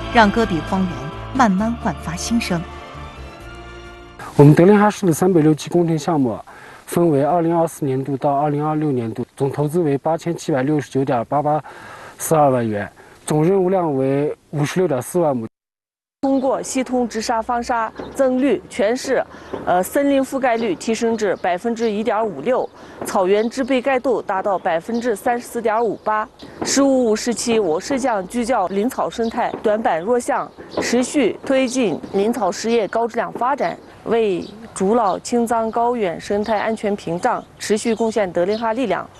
让戈壁荒原慢慢焕发新生。 我们德令哈市的360期工程项目分为2024年度到2026年度，总投资为8769.8842万元，总任务量为56.4万亩。 通过系统治沙防沙增率，全市森林覆盖率提升至1.56%，草原植被盖度达到34.58%。15-5时期，我市将聚焦林草生态短板弱项，持续推进林草实业高质量发展，为筑牢青藏高原生态安全屏障，持续贡献德令哈力量。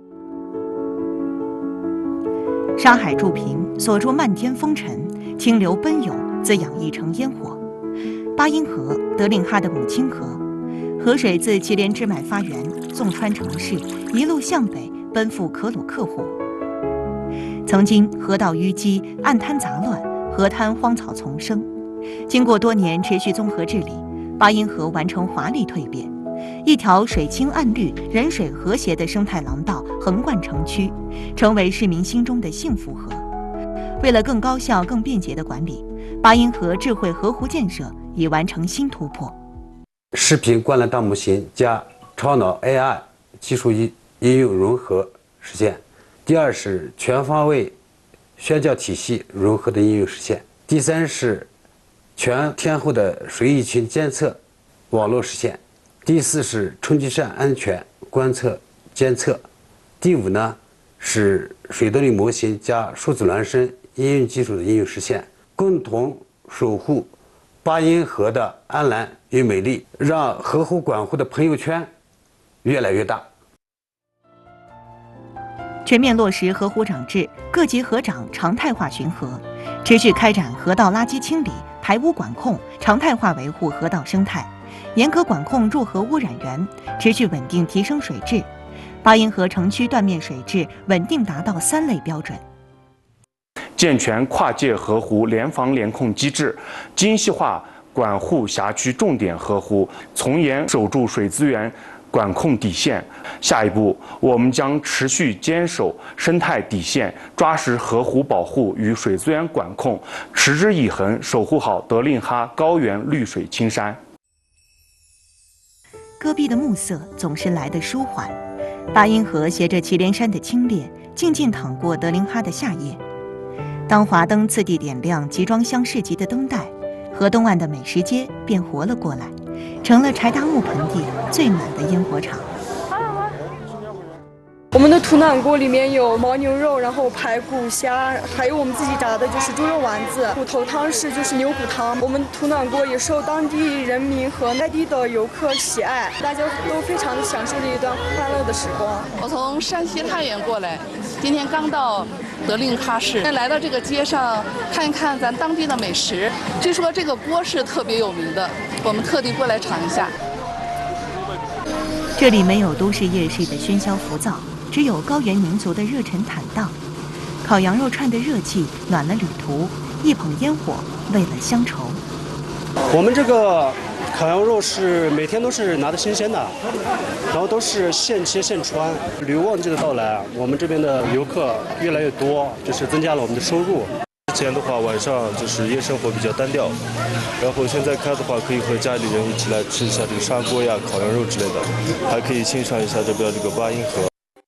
沙海筑平，锁住漫天风尘，清流奔涌，滋养一城烟火。巴音河，德令哈的母亲河，河水自祁连支脉发源，纵穿城市，一路向北奔赴可鲁克湖。曾经河道淤积，岸滩杂乱，河滩荒草丛生。经过多年持续综合治理，巴音河完成华丽蜕变，一条水清岸绿、人水和谐的生态廊道横贯城区，成为市民心中的幸福河。为了更高效、更便捷的管理，巴音河智慧河湖建设已完成新突破。 视频观览大模型加超脑 AI 技术应用融合实现。第二是全方位宣教体系融合的应用实现。第三是全天候的水蚁群监测网络实现。第四是冲积扇安全观测监测。第五呢是水动力模型加数字孪生应用技术的应用实现，共同守护巴音河的安澜与美丽，让河湖管护的朋友圈越来越大。 全面落实河湖长制，各级河长常态化巡河，持续开展河道垃圾清理、排污管控，常态化维护河道生态，严格管控入河污染源，持续稳定提升水质。巴音河城区断面水质稳定达到3类标准。 健全跨界河湖联防联控机制，精细化管护辖区重点河湖，从严守住水资源管控底线。下一步，我们将持续坚守生态底线，抓实河湖保护与水资源管控，持之以恒守护好德令哈高原绿水青山。 戈壁的暮色总是来得舒缓，巴音河携着祁连山的清冽，静静淌过德令哈的夏夜。当华灯次第点亮集装箱市集的灯带，河东岸的美食街便活了过来，成了柴达木盆地最满的烟火场。 我们的土腩锅里面有牦牛肉，然后排骨、虾，还有我们自己炸的就是猪肉丸子。骨头汤是就是牛骨汤。我们土腩锅也受当地人民和外地的游客喜爱，大家都非常的享受了一段欢乐的时光。 我从山西太原过来，今天刚到德令哈市，来到这个街上看一看咱当地的美食。据说这个锅是特别有名的，我们特地过来尝一下。 这里没有都市夜市的喧嚣浮躁，只有高原民族的热忱坦荡。烤羊肉串的热气暖了旅途，一捧烟火为了乡愁。 我们这个烤羊肉是每天都是拿的新鲜的，然后都是现切现穿。旅游旺季的到来，我们这边的游客越来越多，就是增加了我们的收入。之前的话晚上就是夜生活比较单调，然后现在开的话可以和家里人一起来吃一下这个砂锅呀、烤羊肉之类的，还可以欣赏一下这边这个巴音河。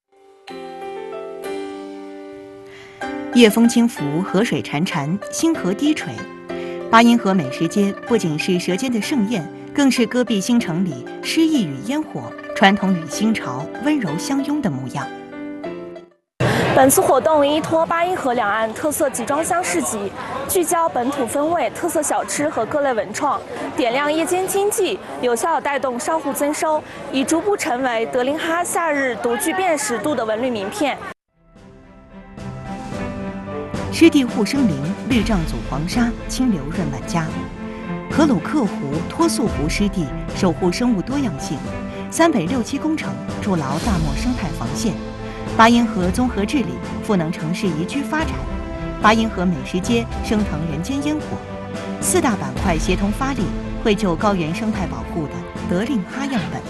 夜风轻拂，河水潺潺，星河低垂。巴音河美食街不仅是舌尖的盛宴，更是戈壁新城里诗意与烟火、传统与新潮温柔相拥的模样。 本次活动依托巴音河两岸特色集装箱市集，聚焦本土风味、特色小吃和各类文创，点亮夜间经济，有效带动商户增收，已逐步成为德令哈夏日独具辨识度的文旅名片。湿地护生林，绿障阻黄沙，清流润万家。可鲁克湖、托素湖湿地守护生物多样性，三北六七工程筑牢大漠生态防线。巴音河综合治理，赋能城市宜居发展；巴音河美食街升腾人间烟火。4大板块协同发力，绘就高原生态保护的德令哈样本。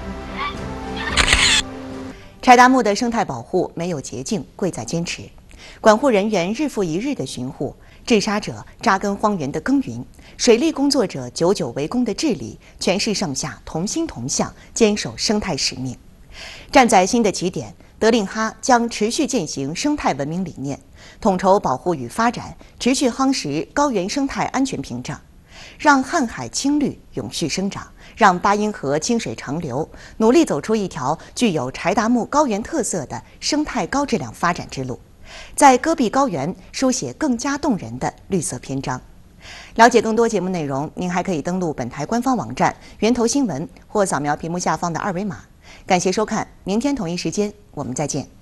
柴达木的生态保护没有捷径，贵在坚持。 管护人员日复一日的巡护，治沙者扎根荒原的耕耘，水利工作者久久为功的治理，全市上下同心同向，坚守生态使命。站在新的起点，德令哈将持续践行生态文明理念，统筹保护与发展，持续夯实高原生态安全屏障，让瀚海青绿永续生长，让巴音河清水长流，努力走出一条具有柴达木高原特色的生态高质量发展之路，在戈壁高原书写更加动人的绿色篇章。了解更多节目内容，您还可以登录本台官方网站源头新闻或扫描屏幕下方的二维码。感谢收看，明天同一时间我们再见。